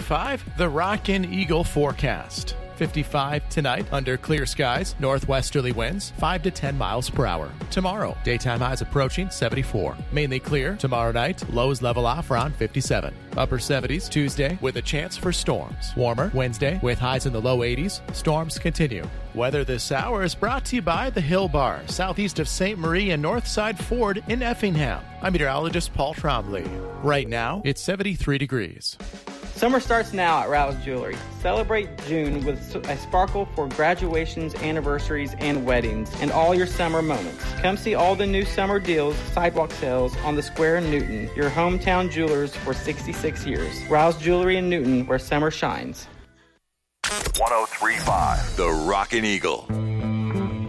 55, the Rockin' Eagle forecast. 55 tonight under clear skies, northwesterly winds 5 to 10 miles per hour. Tomorrow, daytime highs approaching 74. Mainly clear. Tomorrow night, lows level off around 57. Upper 70s Tuesday with a chance for storms. Warmer Wednesday with highs in the low 80s. Storms continue. Weather this hour is brought to you by the Hill Bar, southeast of St. Marie and Northside Ford in Effingham. I'm meteorologist Paul Trombley. Right now, it's 73 degrees. Summer starts now at Rouse Jewelry. Celebrate June with a sparkle for graduations, anniversaries, and weddings, and all your summer moments. Come see all the new summer deals, sidewalk sales on the Square in Newton, your hometown jewelers for 66 years. Rouse Jewelry in Newton, where summer shines. 103.5 The Rockin' Eagle.